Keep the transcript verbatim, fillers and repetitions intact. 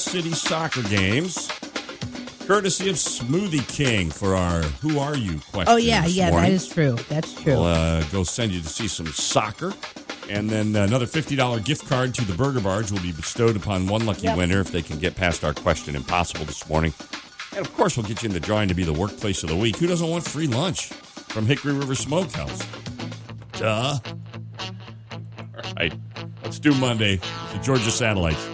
City soccer games, courtesy of Smoothie King for our Who Are You question. Oh, yeah, this yeah, morning. that is true. That's true. We'll uh, go send you to see some soccer. And then another fifty dollars gift card to the Burger Barge will be bestowed upon one lucky Yep. winner if they can get past our question impossible this morning. And, of course, we'll get you in the drawing to be the workplace of the week. Who doesn't want free lunch from Hickory River Smokehouse? Duh. All right. Let's do Monday. The Georgia Satellites.